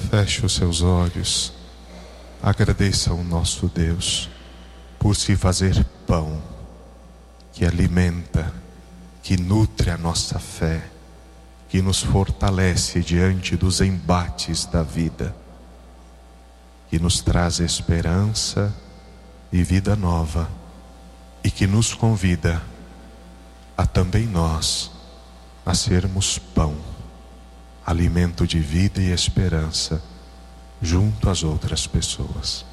Feche os seus olhos. Agradeça ao nosso Deus por se fazer pão que alimenta, que nutre a nossa fé, que nos fortalece diante dos embates da vida, que nos traz esperança e vida nova, e que nos convida a também nós a sermos pão, alimento de vida e esperança junto às outras pessoas.